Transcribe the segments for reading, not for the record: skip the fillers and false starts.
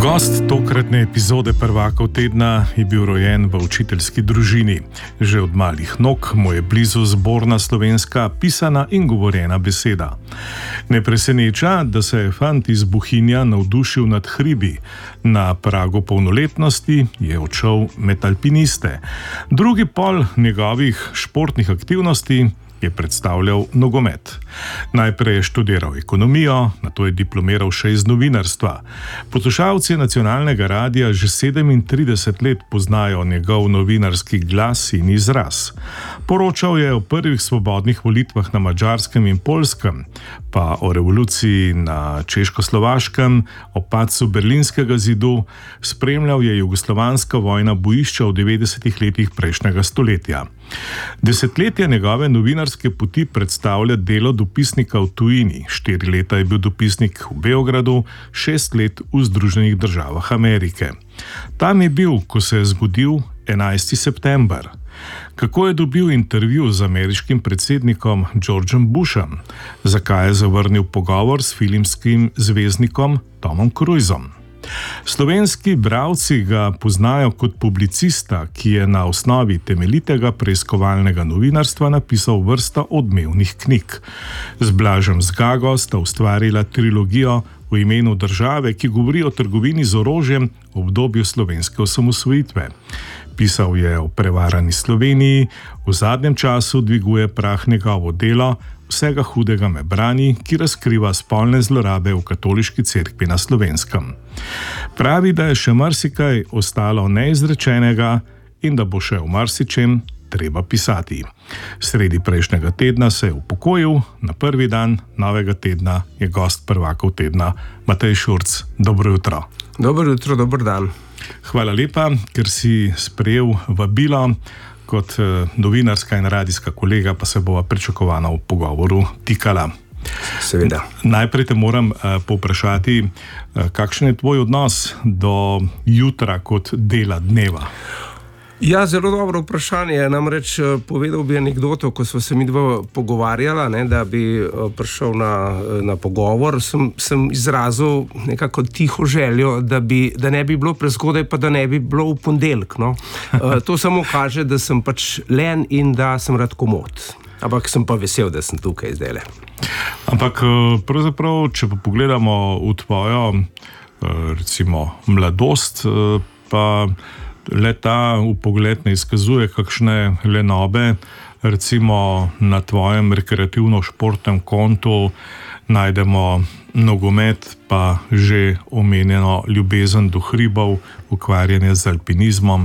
Gost tokratne epizode Prvakov tedna je bil rojen v učiteljski družini. Že od malih nog mu je blizu zborna slovenska pisana in govorjena beseda. Ne preseneča, da se je fant iz Bohinja navdušil nad hribi. Na pragu polnoletnosti je odšel med alpiniste. Drugi pol njegovih športnih aktivnosti je predstavljal nogomet. Najprej je študiral ekonomijo, nato je diplomiral še iz novinarstva. Poslušalci nacionalnega radia že 37 let poznajo njegov novinarski glas in izraz. Poročal je o prvih svobodnih volitvah na Madžarskem in Poljskem, pa o revoluciji na Češko-Slovaškem, o padcu Berlinskega zidu, spremljal je jugoslovanska vojna bojišča v 90. letih prejšnjega stoletja. Desetletje njegove novinarske poti predstavlja delo dopisnika v tujini. 4 leta je bil dopisnik v Beogradu, 6 let v Združenih državah Amerike. Tam je bil, ko se je zgodil 11. september. Kako je dobil intervju z ameriškim predsednikom Georgeom Bushom? Zakaj je zavrnil pogovor s filmskim zvezdnikom Tomom Cruisom? Slovenski bralci ga poznajo kot publicista, ki je na osnovi temeljitega preiskovalnega novinarstva napisal vrsto odmevnih knjig. Z Blažem Zgago sta ustvarila trilogijo V imenu države, ki govori o trgovini z orožjem v obdobju slovenske osamosvojitve. Pisal je o prevarani Sloveniji, v zadnjem času dviguje prah njegovo delo Vsega hudega me brani, ki razkriva spolne zlorabe v katoliški cerkvi na Slovenskem. Pravi, da je še marsikaj ostalo neizrečenega in da bo še o marsičem treba pisati. Sredi prejšnjega tedna se je upokojil, na prvi dan novega tedna je gost Prvakov tedna Matej Šurc. Dobro jutro. Dobro jutro, dober dan. Hvala lepa, ker si sprejel vabilo. Kot novinarska in radijska kolega pa se bova pričakovano v pogovoru tikala. Seveda. Najprej te moram povprašati, kakšen je tvoj odnos do jutra kot dela dneva? Ja, zelo dobro vprašanje. Namreč povedal bi anekdoto, ko sva se midva pogovarjala, da bi prišel na pogovor, sem izrazil nekako tiho željo, da ne bi bilo prezgodaj, pa da ne bi bilo v ponedeljek. No. To samo kaže, da sem pač len in da sem rad komot. Ampak sem pa vesel, da sem tukaj zdajle. Ampak pravzaprav, če pa pogledamo v tvojo recimo mladost, pa leta v pogled ne izkazuje kakšne lenobe, recimo na tvojem rekreativno-športnem kontu najdemo nogomet, pa že omenjeno ljubezen do hribov, ukvarjanje z alpinizmom.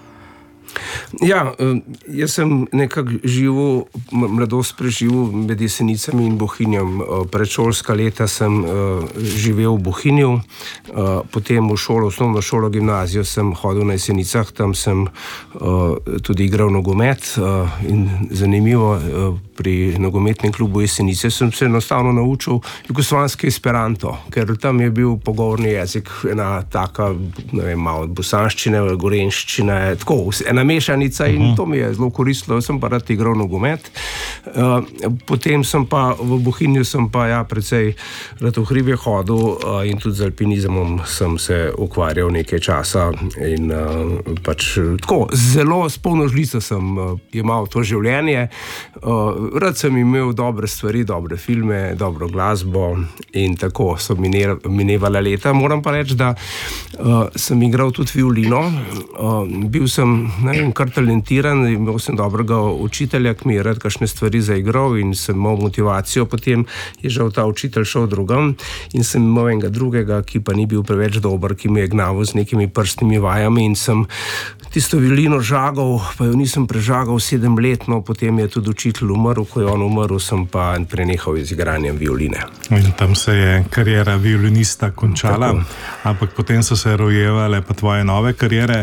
Ja, jaz sem nekako mladost preživel med Jesenicami in Bohinjem. Predšolska leta sem živel v Bohinju, potem v šolo, osnovno šolo, gimnazijo sem hodil na Jesenicah, tam sem tudi igral nogomet in zanimivo, pri nogometnem klubu Jesenice sem se enostavno naučil jugoslovanski esperanto, ker tam je bil pogovorni jezik ena taka, ne vem, malo bosanščine, gorenščine, tako, ena mešanica in to mi je zelo koristilo, sem pa rad igral nogomet. Potem sem pa v Bohinju sem pa precej rad v hribje hodil in tudi z alpinizmom sem se ukvarjal nekaj časa in pač tako, zelo s polno žlico sem imel to življenje. Rad sem imel dobre stvari, dobre filme, dobro glasbo in tako so minevala leta. Moram pa reči, da sem igral tudi violino. Bil sem, ne vem, kar talentiran, imel sem dobrega učitelja, ki mi je rad kakšne stvari zaigral in sem imel motivacijo. Potem je žal ta učitelj šel drugam in sem imel enega drugega, ki pa ni bil preveč dober, ki mi je gnavil z nekimi prstnimi vajami in sem tisto violino žagal, pa jo nisem prežagal 7 let, no potem je tudi učitelj umrl, ko je on umrl, sem pa prenehal z igranjem violine. In tam se je kariera violinista končala, ampak potem so se rojevale pa tvoje nove kariere.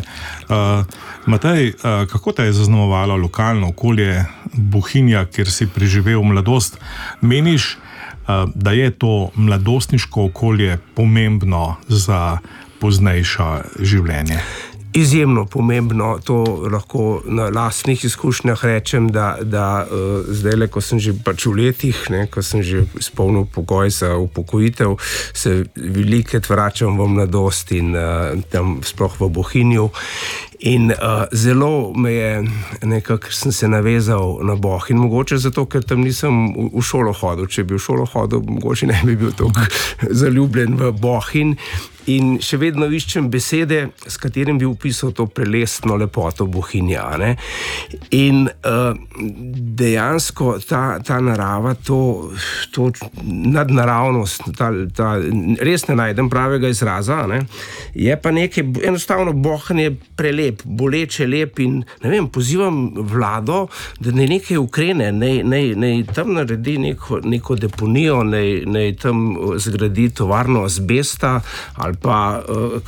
Matej, kako te je zaznamovalo lokalno okolje Bohinja, kjer si preživel mladost? Meniš, da je to mladostniško okolje pomembno za poznejše življenje? izjemno pomembno, to lahko na lastnih izkušnjah rečem, da zdajle, ko sem že pač v letih, ko sem že izpolnil pogoj za upokojitev, se velikokrat vračam v mladost in tam sploh v Bohinju. In zelo me je nekako, sem se navezal na Bohinj, mogoče zato, ker tam nisem v šolo hodil. Če bi v šolo hodil, mogoče ne bi bil tako zaljubljen v Bohinj. In še vedno iščem besede, s katerim bi opisal to prelestno lepoto Bohinja. Ne? In dejansko ta narava, to nadnaravnost, res ne najdem pravega izraza, ne? Je pa nekaj, enostavno Bohinj je prelep, boleče lep in ne vem, pozivam vlado, da ne nekaj ukrene, naj tam naredi neko deponijo, naj tam zgradi tovarno azbesta ali pa,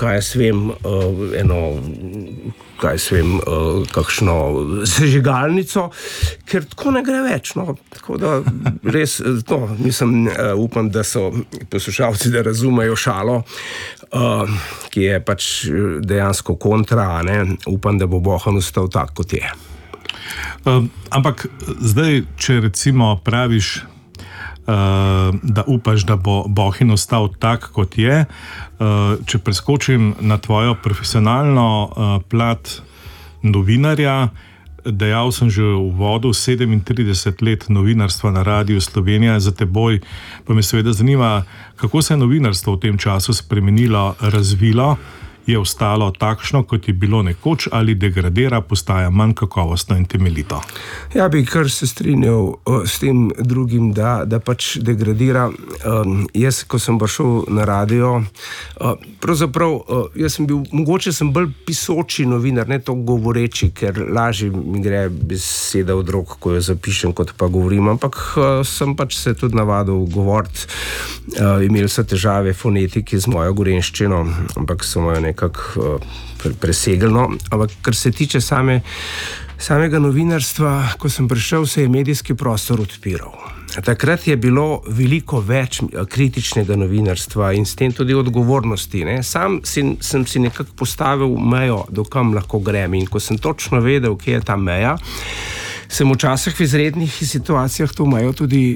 kakšno sežigalnico, ker tako ne gre več. No. Tako da res, upam, da so poslušalci, da razumejo šalo, ki je pač dejansko kontra, ne. Upam, da bo Bohinj ostal tak, kot je. Ampak zdaj, če recimo praviš, da upaš, da bo Bohinj ostal tak, kot je. Če preskočim na tvojo profesionalno plat novinarja, dejal sem že v uvodu 37 let novinarstva na Radiu Slovenija, za teboj pa me seveda zanima, kako se je novinarstvo v tem času spremenilo, razvilo, je ostalo takšno, kot je bilo nekoč, ali degradira, postaja manj kakovostno in temeljito? Ja, bi kar se strinjal s tem drugim, da pač degradira. Jaz, ko sem šel na radio, pravzaprav, mogoče sem bolj pisoči novinar, ne to govoreči, ker lažje mi gre beseda od rok, ko jo zapišem, kot pa govorim, ampak sem pač se tudi navadil govoriti. Imeli so težave fonetiki z mojo gorenjščino, ampak so mojo nekako presegelno. Ampak kar se tiče samega novinarstva, ko sem prišel, se je medijski prostor odpiral. Takrat je bilo veliko več kritičnega novinarstva in s tem tudi odgovornosti. Ne? Sam sem si nekako postavil mejo, do kam lahko grem, in ko sem točno vedel, kje je ta meja, sem včasih v izrednih situacijah to mejo tudi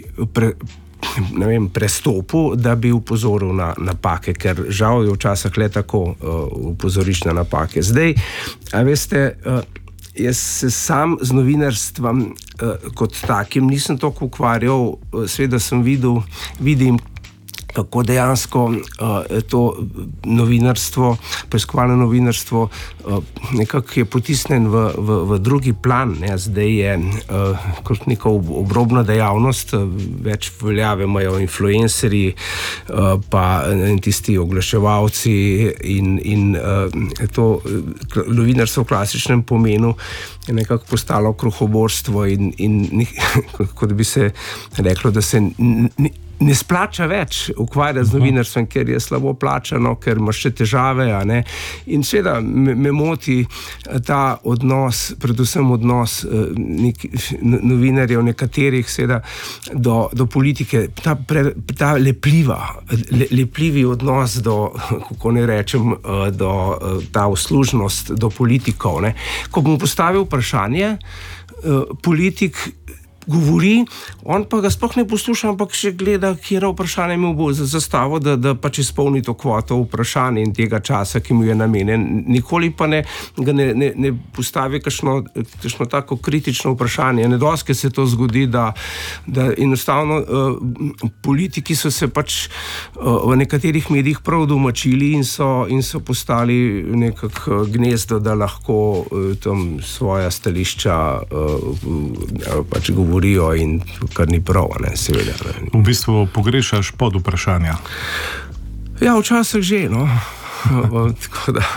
prestopil, da bi upozoril na napake, ker žal je včasih le tako upozoriš na napake. Zdaj, a veste, jaz se sam z novinarstvom kot takim nisem toliko ukvarjal, seveda sem vidim, kako dejansko to novinarstvo, preiskovalno novinarstvo nekako je potisnen v drugi plan. Ne? Zdaj je kot neka obrobna dejavnost, več veljave imajo influencerji, pa tisti oglaševalci in to novinarstvo v klasičnem pomenu je nekako postalo kruhoborstvo in kot bi se reklo, da se ne splača več ukvarjati z novinarstvom, ker je slabo plačano, ker imaš še težave, a ne. In seveda me moti ta odnos, predvsem odnos novinarjev, nekaterih seveda do politike, ta lepljivi odnos do, kako ne rečem, do ta uslužnost do politikov, ne. Ko bom postavil vprašanje, politik govori, on pa ga sploh ne posluša, ampak še gleda, kjera vprašanje mu bo zastavo, da pač izpolni to kvoto vprašanje in tega časa, ki mu je namenjen. Nikoli pa ne postavi kakšno tako kritično vprašanje. Nedolžke se to zgodi, da enostavno politiki so se pač v nekaterih medijih prav domačili in so postali nekako gnezdo, da lahko tam svoja stališča pač govorijo in kar ni prav, ne, seveda. Ne. V bistvu pogrešaš pod vprašanja? Ja, včasih že, no. Tako da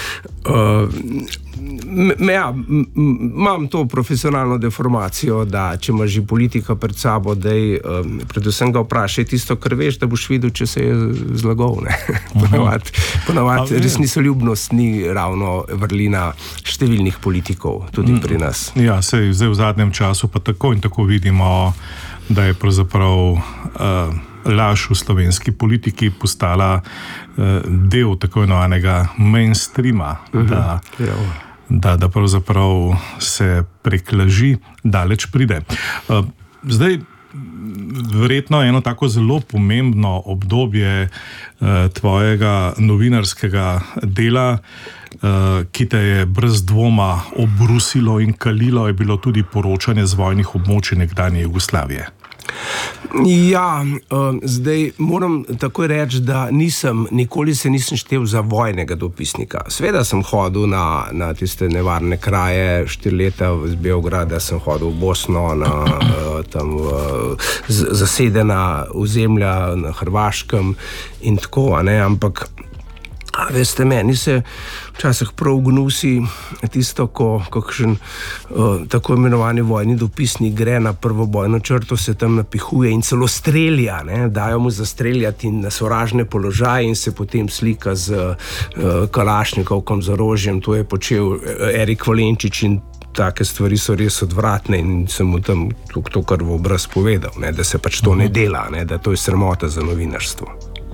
imam to profesionalno deformacijo, da če imaš že politika pred sabo, daj predvsem ga vprašaj tisto, kar veš, da boš videl, če se je zlagal. Ponavadi resnicoljubnost ni ravno vrlina številnih politikov, tudi pri nas. Ja, zdaj v zadnjem času pa tako in tako vidimo, da je pravzaprav laž v slovenski politiki postala del tako imenovanega mainstreama, da pravzaprav se prek laži daleč pride. Zdaj, verjetno eno tako zelo pomembno obdobje tvojega novinarskega dela, ki te je brez dvoma obrusilo in kalilo, je bilo tudi poročanje z vojnih območij nekdanje Jugoslavije. Ja, zdaj moram takoj reči, da nikoli se nisem štel za vojnega dopisnika. Sveda sem hodil na tiste nevarne kraje, 4 leta z Beograda sem hodil v Bosno, tam zasedena ozemlja na Hrvaškem in tako, ampak veste, meni se včasih prav gnusi tisto, ko kakšen tako imenovani vojni dopisnik gre na prvo bojno črto, se tam napihuje in celo strelja, dajo mu zastreljati na sovražne položaje in se potem slika z kalašnikovkom, z orožjem. To je počel Erik Valenčič in take stvari so res odvratne in sem mu tam to kar v obraz povedal, da se pač to ne dela, da to je sramota za novinarstvo.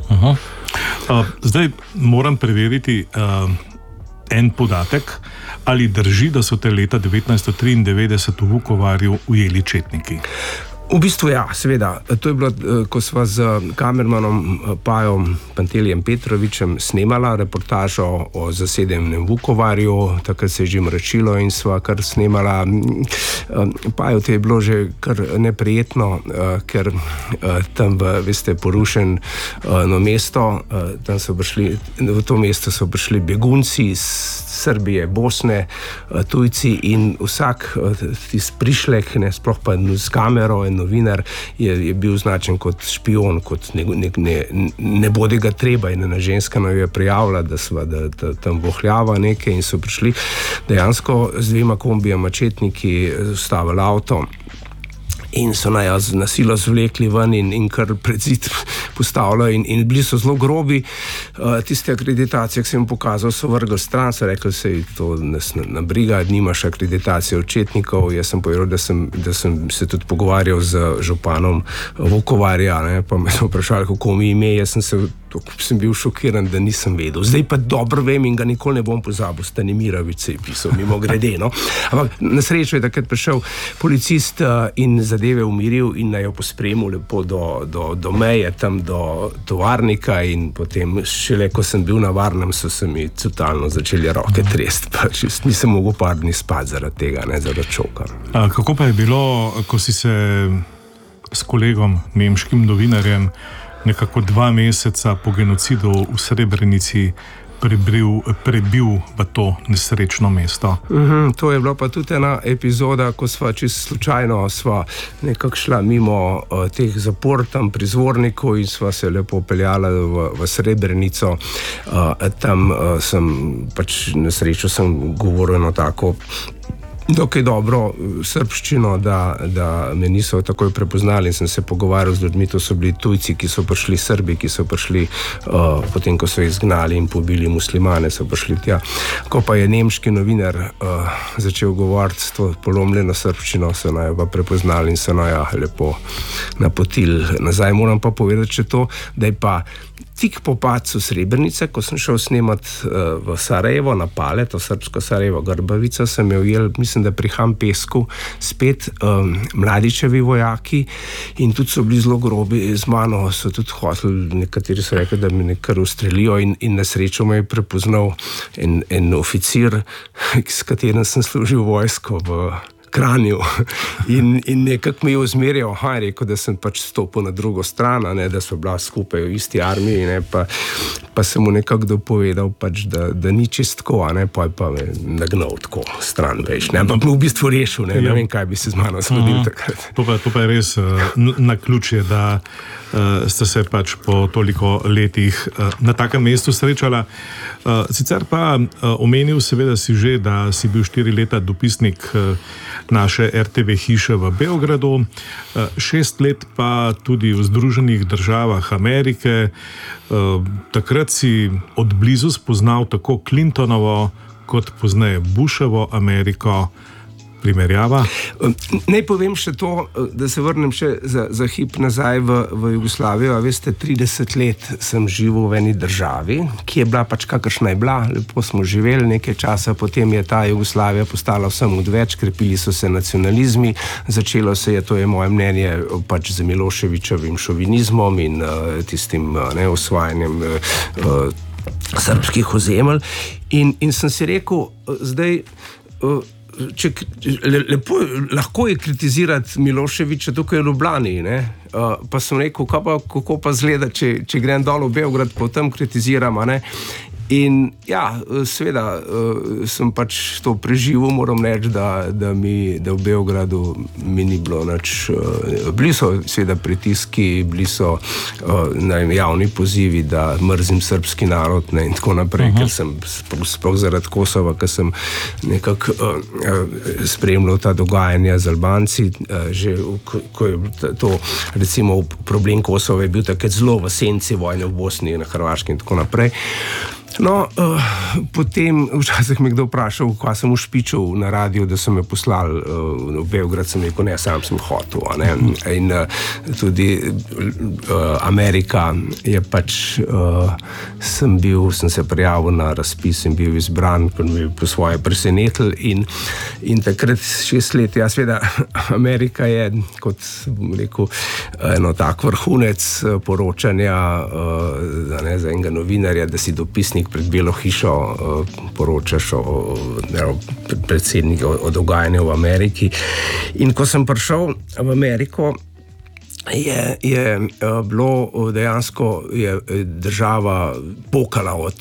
Zdaj moram preveriti en podatek, ali drži, da so te leta 1993 v Vukovarju ujeli četniki. V bistvu ja, seveda. To je bilo, ko sva z kamermanom Pajom Pantelijem Petrovičem snemala reportažo o zasedenem Vukovarju, takrat se je že mračilo in sva kar snemala. Paju te je bilo že kar neprijetno, ker tam, veste, porušeno mesto, tam so prišli, v to mesto so prišli begunci iz Srbije, Bosne, tujci in vsak tisti prišlek, sploh pa z kamero in novinar je bil označen kot špion, kot ne bodi ga treba, in ena ženska nam je prijavila, da tam vohljava nekaj in so prišli dejansko z 2 kombijama četniki, ustavili avto in so na silo zvlekli ven in kar pred zid postavili in bili so zelo grobi. Tiste akreditacije, ki sem jim pokazal, so vrgli stran, so rekli, sej to nas nabriga, nimaš akreditacije od četnikov. Jaz sem povedal, da sem se tudi pogovarjal z županom Vukovarja, pa me so vprašali, kako mi ime, jaz sem bil šokiran, da nisem vedel. Zdaj pa dobro vem in ga nikoli ne bom pozabil, Stanimirović se je pisal, mimo grede, no. Ampak na srečo je takrat prišel policist in zadeve umiril in naj jo pospremil lepo do meje, tam do tovarnika in potem šele, ko sem bil na varnem, so se mi totalno začeli roke tresti, pa čist nisem mogel par dni spati zaradi tega, zaradi čoka. Kako pa je bilo, ko si se s kolegom, nemškim novinarjem, nekako 2 meseca po genocidu v Srebrenici prebil v to nesrečno mesto? To je bila pa tudi ena epizoda, ko sva čisto slučajno nekako šla mimo teh zapor tam pri Zvorniku in sva se lepo peljala v Srebrenico. Tam nesrečo sem govoril eno tako dokaj dobro srbščino, da me niso takoj prepoznali in sem se pogovarjal z ljudmi. To so bili tujci, ki so prišli, Srbi, ki so prišli potem, ko so izgnali in pobili muslimane, so prišli tja. Ko pa je nemški novinar začel govoriti s to polomljeno srbščino, so naj pa prepoznali in so naj lepo napotili nazaj. Moram pa povedati še to, da je pa tik po padcu Srebrenice, ko sem šel snemat v Sarajevo, na Pale, to srbsko Sarajevo, Grbavica, sem je ujel, mislim, da pri Hampesku spet Mladičevi vojaki in tudi so bili zelo grobi z mano, so tudi hoteli, nekateri so rekli, da me nekaj ustrelijo in na srečo me je prepoznal en oficir, s katerim sem služil vojsko v Kranju in nekako mi je usmerjal, rekel, da sem pač stopil na drugo stran, da so bila skupaj v isti armiji, pa sem mu nekako dopovedal, pač, da ni čist tako, pa je pa me nagnal tako stran, veš, ampak v bistvu rešil, ne vem, kaj bi se z mano zgodil takrat. To pa je res naključje, da ste se pač po toliko letih na takem mestu srečala. Sicer pa omenil seveda si že, da si bil 4 leta dopisnik naše RTV hiše v Beogradu, 6 let pa tudi v Združenih državah Amerike. Takrat si od blizu spoznal tako Clintonovo kot pozneje Bushovo Ameriko. primerjava? Naj povem še to, da se vrnem še za hip nazaj v Jugoslavijo. Veste, 30 let sem živel v eni državi, ki je bila pač kakršna je bila, lepo smo živeli nekaj časa, potem je ta Jugoslavija postala vsem odveč, krepili so se nacionalizmi, začelo se je, to je moje mnenje, pač z Miloševičevim šovinizmom in tistim osvajanjem srbskih ozemelj. In sem si rekel, zdaj lahko je kritizirati Miloševiča tukaj v Ljubljani, pa sem rekel, kako pa zgleda, če grem dol v Beograd, pa tam kritiziram, in ja, seveda sem pač to preživel, moram reči, da v Beogradu mi ni bilo nič, bili so seveda pritiski, bili so javni pozivi, da mrzim srbski narod, in tako naprej, ker sem sploh zaradi Kosova, ker sem nekako spremljal ta dogajanja z Albanci, že ko je to, recimo problem Kosova je bil takrat zelo v senci vojne v Bosni, na Hrvaškem in tako naprej. No, potem včasih me kdo vprašal, kaj sem ušpičil na radiju, da so me poslali v Beograd, sem rekel, ne, sam sem hotel. In tudi Amerika je pač, sem se prijavil na razpis in bil izbran, ker mi je po svoje presenetil in takrat 6 let, ja, seveda Amerika je, kot bom rekel, eno tak vrhunec poročanja za enega novinarja, da si dopisnik pred Belo hišo poročaš o predsedniku, o dogajanju v Ameriki. In ko sem prišel v Ameriko, je bilo dejansko država pokala od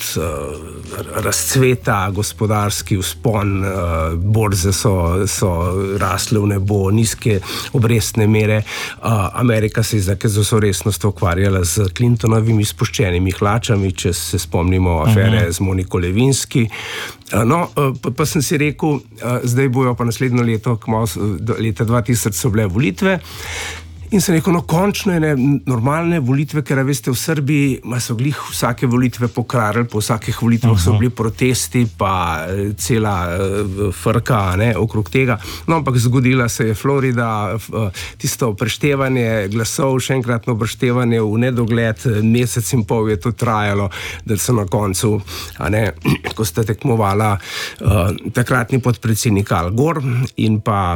razcveta, gospodarski vzpon, borze so rasle v nebo, nizke obrestne mere. Amerika se je z vso resnostjo ukvarjala z Clintonovimi spuščenimi hlačami, če se spomnimo afere z Moniko Levinsky. No, pa sem si rekel, zdaj bojo pa naslednjo leto, leta 2000 so bile volitve. In sem rekel, no, končno je normalne volitve, ker veste, v Srbiji so glih vsake volitve pokrarali, po vsakih volitvah so bili protesti, pa cela frka okrog tega. No, ampak zgodila se je Florida, tisto preštevanje glasov, še enkratno preštevanje v nedogled, mesec in pol je to trajalo, da so na koncu, ko sta tekmovala takratni podpredsednik Al Gore in pa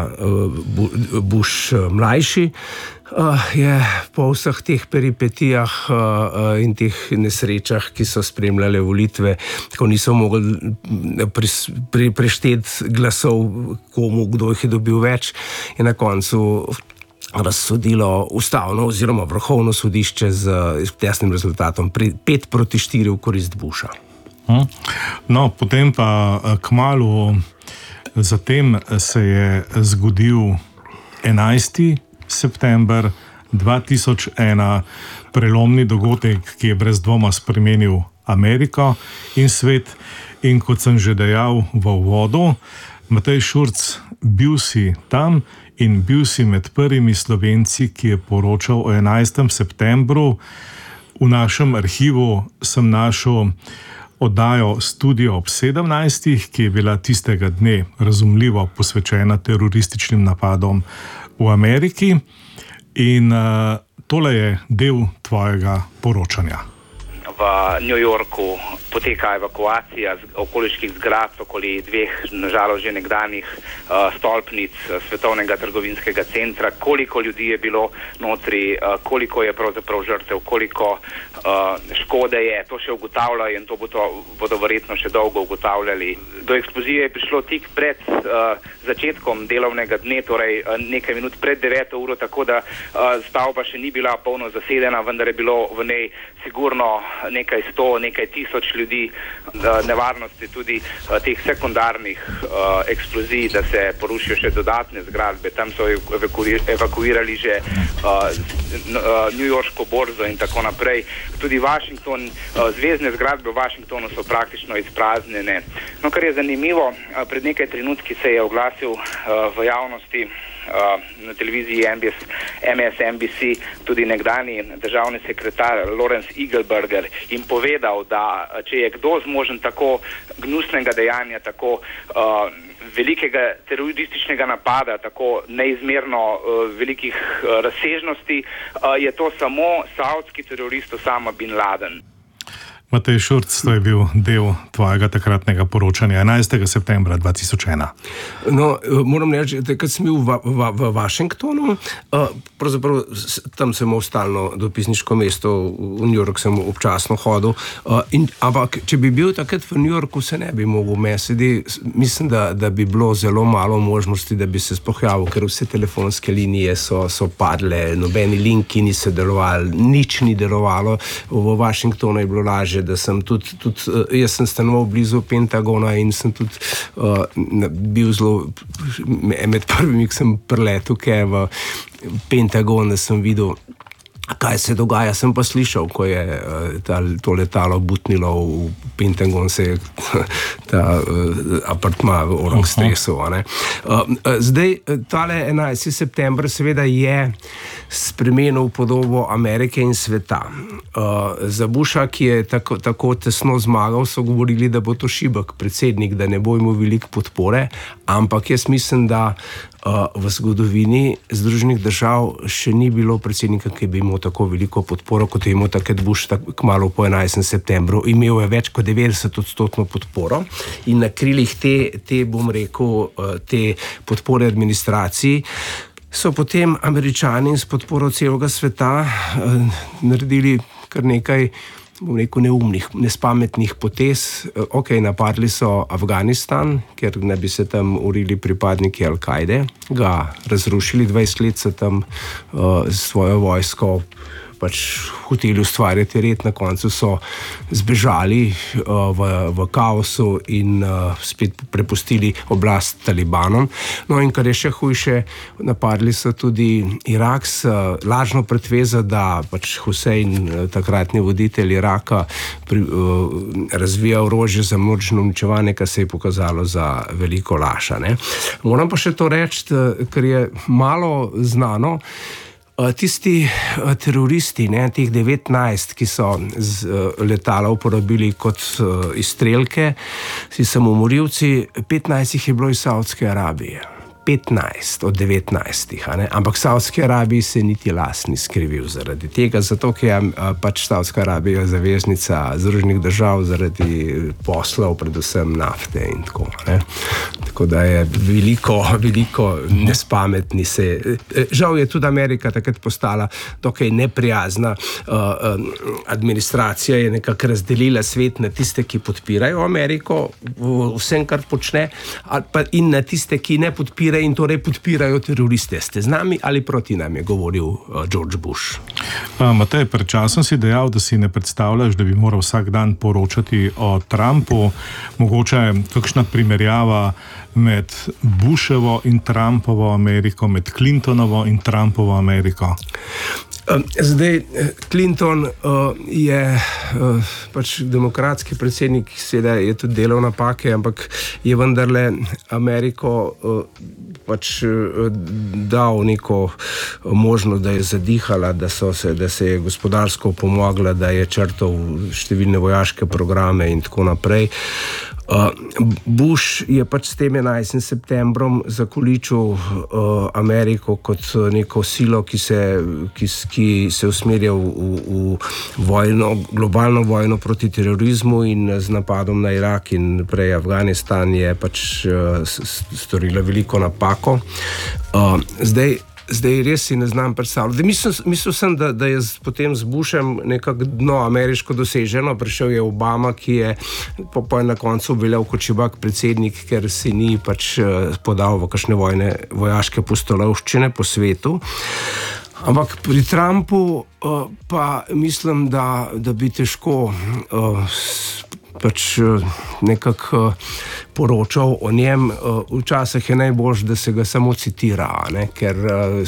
Bush mlajši, je po vseh teh peripetijah in teh nesrečah, ki so spremljale volitve, ko niso mogli prešteti glasov, komu, kdo jih je dobil več, je na koncu razsodilo ustavno oziroma vrhovno sodišče z tesnim rezultatom 5-4 v korist Busha. No, potem pa kmalu zatem se je zgodil 11. september 2001, prelomni dogodek, ki je brez dvoma spremenil Ameriko in svet. In kot sem že dejal v uvodu, Matej Šurc, bil si tam in bil si med prvimi Slovenci, ki je poročal o 11. septembru. V našem arhivu sem našel oddajo Studio ob 17, ki je bila tistega dne razumljivo posvečena terorističnim napadom v Ameriki, in tole je del tvojega poročanja. V New Yorku poteka evakuacija okoliških zgradb, okoli 2, nažalost že nekdanjih stolpnic Svetovnega trgovinskega centra. Koliko ljudi je bilo notri, koliko je pravzaprav žrtev, koliko škode je, to še ugotavljajo in to bodo verjetno še dolgo ugotavljali. Do eksplozije je prišlo tik pred začetkom delovnega dne, torej nekaj minut pred 9. uro, tako da stavba še ni bila polno zasedena, vendar je bilo v njej sigurno nekaj 100, nekaj tisoč ljudi, nevarnosti tudi teh sekundarnih eksplozij, da se porušijo še dodatne zgradbe. Tam so evakuirali že newyorško borzo in tako naprej. Tudi Washington, zvezdne zgradbe v Washingtonu so praktično izpraznjene. No, kar je zanimivo, pred nekaj trenutki se je oglasil v javnosti na televiziji MSNBC tudi nekdani državni sekretar Lawrence Eagleburger in povedal, da če je kdo zmožen tako gnusnega dejanja, tako velikega terorističnega napada, tako neizmerno velikih razsežnosti, je to samo saudski terorist Osama bin Laden. Matej Šurc, to je bil del tvojega takratnega poročanja 11. septembra 2001. No, moram reči, da kad sem bil v Washingtonu, pravzaprav tam sem imel stalno dopisniško mesto, v New York sem občasno hodil, ampak če bi bil takrat v New Yorku, se ne bi mogel mesedi. Mislim, da bi bilo zelo malo možnosti, da bi se sploh javil, ker vse telefonske linije so padle, nobeni linki niso delovali, nič ni delovalo. V Washingtonu je bilo lažje, da sem tudi jaz sem stanoval blizu Pentagona in sem tudi bil zelo med prvimi, ki sem preletel v Pentagon, da sem videl, kaj se dogaja. Sem pa slišal, ko je to letalo butnilo v Pentagon, se je ta apartma v orah stresel. Zdaj, tale 11. september seveda je spremenil podobo Amerike in sveta. Za Busha, ki je tako tesno zmagal, so govorili, da bo to šibek predsednik, da ne bo imel veliko podpore, ampak jaz mislim, da v zgodovini Združenih držav še ni bilo predsednika, ki bi imel tako veliko podporo, kot je imel takrat Bush kmalu po 11. septembru. Imel je več kot 90% podporo in na krilih te bom rekel, te podpore administraciji so potem Američani s podporo celega sveta naredili kar nekaj, bom rekel, neumnih, nespametnih potez. Napadli so Afganistan, ker ne bi se tam urili pripadniki Al-Kaide, ga razrušili, 20 let so tam svojo vojsko hoteli ustvarjati red, na koncu so zbežali v kaosu in spet prepustili oblast Talibanom. No in kar je še hujše, napadli so tudi Irak s lažno pretvezo, da Husein, takratni voditelj Iraka, razvija orožje za množično uničevanje, kar se je pokazalo za veliko laž. Moram pa še to reči, ker je malo znano, tisti teroristi, teh 19, ki so letala uporabili kot izstrelke, si samomorilci, 15 jih je bilo iz Saudske Arabije. 15 od 19, ampak Saudski Arabiji se niti las ni skrivil zaradi tega, zato ker je Saudska Arabija zaveznica Združenih držav zaradi poslov, predvsem nafte in tako. Tako da je veliko nespametni se. Žal je tudi Amerika takrat postala dokaj neprijazna. Administracija je nekako razdelila svet na tiste, ki podpirajo Ameriko vsem, kar počne, in na tiste, ki ne podpirajo in torej podpirajo teroriste. Ste z nami ali proti nam, je govoril George Bush. Matej, pred časom si dejal, da si ne predstavljaš, da bi moral vsak dan poročati o Trumpu. Mogoče kakšna primerjava med Bushevo in Trumpovo Ameriko, med Clintonovo in Trumpovo Ameriko? Zdaj, Clinton je demokratski predsednik, seveda je tudi delal napake, ampak je vendarle Ameriko dal neko možnost, da je zadihala, da se je gospodarsko pomogla, da je črtal številne vojaške programe in tako naprej. Bush je s tem 11. septembrom zakoličil Ameriko kot neko silo, ki se usmerja v vojno, globalno vojno proti terorizmu, in z napadom na Irak in prej Afganistan je storila veliko napako. Zdaj res si ne znam predstavljati. Mislil sem, da je potem z Bushem nekako dno ameriško doseženo. Prišel je Obama, ki je pa na koncu veljal kot šibak predsednik, ker si ni podal v kakšne vojaške pustolovščine po svetu. Ampak pri Trumpu pa mislim, da bi težko nekako poročal o njem. Včasih je najboljše, da se ga samo citira, ker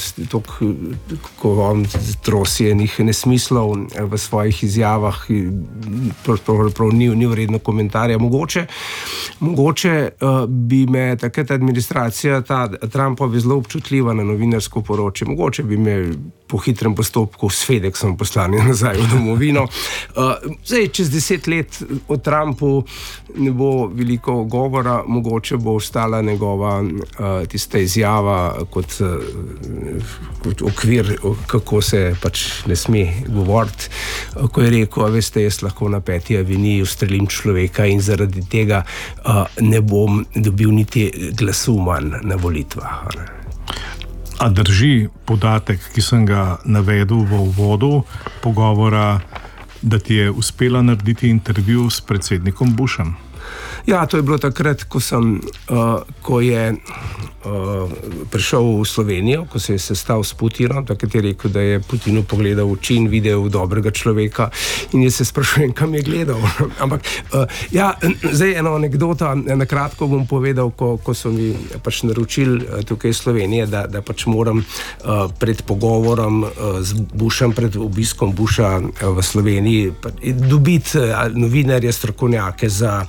ko on trosi enih nesmislov v svojih izjavah, prav ni vredno komentarja. Mogoče bi me takrat administracija, ta Trumpova, zelo občutljiva na novinarsko poročje, mogoče bi me po hitrem postopku s FedExom poslani nazaj v domovino. Zdaj, čez 10 let o Trumpu ne bo veliko govora, mogoče bo ostala njegova tista izjava kot okvir, kako se pač ne sme govoriti, ko je rekel, veste, jaz lahko na 5. aveniji ustrelim človeka in zaradi tega ne bom dobil niti glasu manj na volitvah. A drži podatek, ki sem ga navedel v uvodu pogovora, da ti je uspela narediti intervju s predsednikom Bushem? Ja, to je bilo takrat, ko je prišel v Slovenijo, ko se je sestal s Putinom, takrat je rekel, da je Putinu pogledal v oči in videl dobrega človeka in jaz se sprašujem, kam je gledal. Ampak, ja, zdaj eno anekdota, na kratko bom povedal, ko so mi pač naročili tukaj iz Slovenije, da pač moram pred pogovorom z Bushem, pred obiskom Busha v Sloveniji dobiti novinarje, strokovnjake za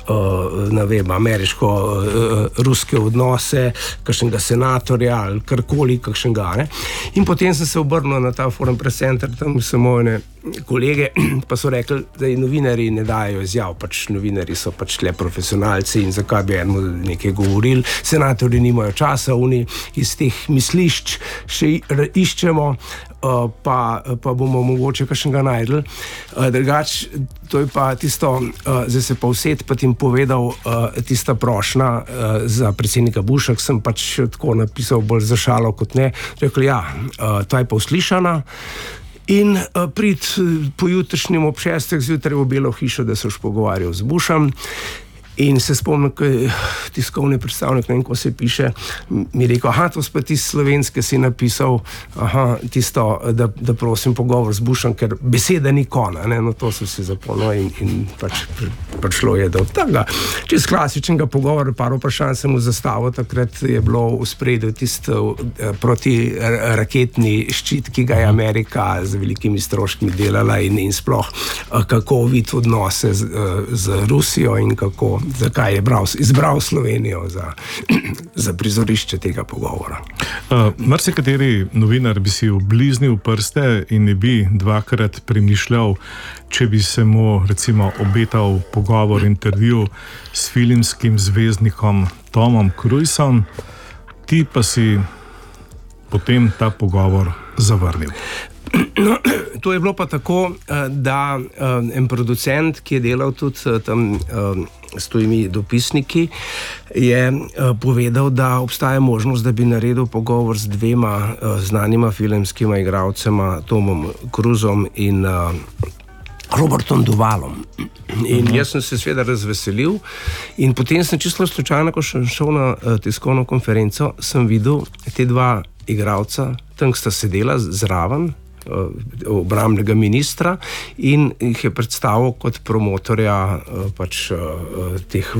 ameriško-ruske odnose, kakšnega senatorja ali karkoli, kakšnega, ne. In potem sem se obrnil na ta Foreign Press Center, tam so moje kolege, pa so rekli, da novinarji ne dajo izjav, pač novinarji so pač le profesionalci in zakaj bi enemu nekaj govorili, senatorji nimajo časa, oni iz teh mislišč še iščemo, pa bomo mogoče kakšnega najdli. Drugač, to je pa tisto, zdaj se pa vsed pa tim povedal, tista prošnja za predsednika Busha, ki sem pač tako napisal bolj za šalo kot ne, rekel, ja, to je pa uslišana in prid pojutrišnjem ob 6. zjutraj v Belo hišo, da se už pogovarjal z Bushom. In se spomnim, ko je tiskovni predstavnik, ne vem, ko se piše, mi je rekel, to pa ti slovenske si napisal, tisto, da prosim pogovor z Bushom, ker beseda ni kona, ne, no to so si zapomnil in pač prišlo je do tega. Čez klasičnega pogovora, par vprašanj sem mu zastavil, takrat je bilo v spredju tisto protiraketni ščit, ki ga je Amerika z velikimi stroškimi delala in sploh kako videti odnose z Rusijo in zakaj je izbral Slovenijo za prizorišče tega pogovora. Marsikateri novinar bi si obliznil prste in ne bi dvakrat premišljal, če bi se mu recimo obetal pogovor, intervju s filmskim zvezdnikom Tomom Cruisom, ti pa si potem ta pogovor zavrnil. No, to je bilo pa tako, da en producent, ki je delal tudi tam s tujimi dopisniki, je povedal, da obstaja možnost, da bi naredil pogovor z 2 znanima filmskima igralcema, Tomom Cruisom in Robertom Duvalom. In jaz sem se seveda razveselil in potem sem čisto slučajno, ko sem šel na tiskovno konferenco, sem videl te 2 igralca, tam sta sedela zraven obrambnega ministra in jih je predstavil kot promotorja pač teh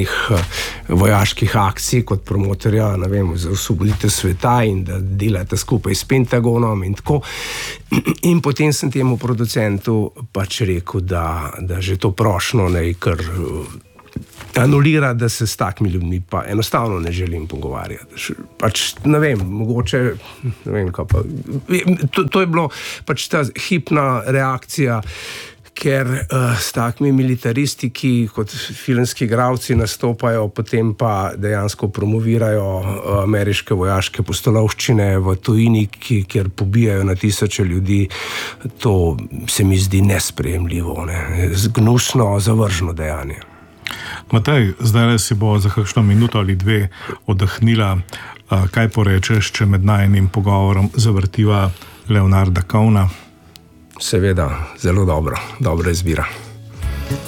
vojaških akcij, kot promotorja, ne vem, za osvoboditev sveta in da delate skupaj s Pentagonom in tako. In potem sem temu producentu pač rekel, da že to prošnjo naj kar anulira, da se s takimi ljudmi pa enostavno ne želim pogovarjati. Pač, ne vem, mogoče, ne vem, kaj pa. To je bilo pač ta hipna reakcija, ker s takimi militaristi, ki kot filmski igralci nastopajo, potem pa dejansko promovirajo ameriške vojaške pustolovščine v tujini, kjer pobijajo na tisoče ljudi, to se mi zdi nesprejemljivo, ne? Gnusno, zavržno dejanje. Matej, zdaj si bo za kakšno minuto ali 2 oddahnila. Kaj porečeš, če med najinim pogovorom zavrtiva Leonarda Cohena? Seveda, zelo dobra izbira.